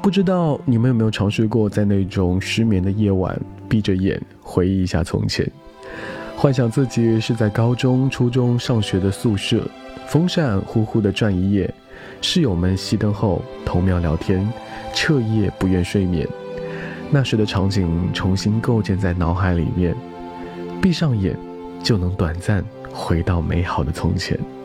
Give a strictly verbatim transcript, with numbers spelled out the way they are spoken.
不知道你们有没有尝试过在那种失眠的夜晚闭着眼回忆一下从前，幻想自己是在高中初中上学的宿舍，风扇呼呼地转一夜，室友们熄灯后偷瞄聊天，彻夜不愿睡眠。那时的场景重新构建在脑海里面，闭上眼就能短暂回到美好的从前。